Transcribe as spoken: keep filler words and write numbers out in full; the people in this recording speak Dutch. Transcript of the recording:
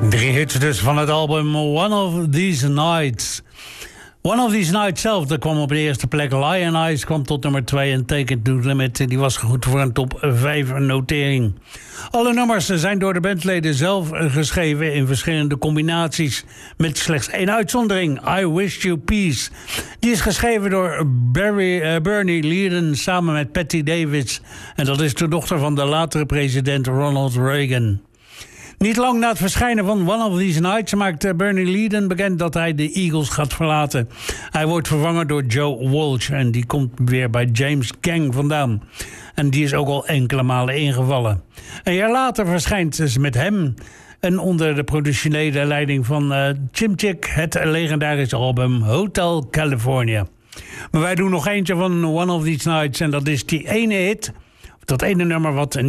Drie hits dus van het album One of These Nights. One of These Nights zelf, dat kwam op de eerste plek. Lion Eyes kwam tot nummer twee en Take It to the Limit, die was goed voor een top vijf notering. Alle nummers zijn door de bandleden zelf geschreven in verschillende combinaties, met slechts één uitzondering, I Wish You Peace. Die is geschreven door Barry, uh, Bernie Leadon samen met Patty Davids. En dat is de dochter van de latere president Ronald Reagan. Niet lang na het verschijnen van One of These Nights maakt Bernie Leadon bekend dat hij de Eagles gaat verlaten. Hij wordt vervangen door Joe Walsh en die komt weer bij James Gang vandaan. En die is ook al enkele malen ingevallen. Een jaar later verschijnt dus met hem en onder de productionele leiding van uh, Jim Chick het legendarische album Hotel California. Maar wij doen nog eentje van One of These Nights en dat is die ene hit, dat ene nummer wat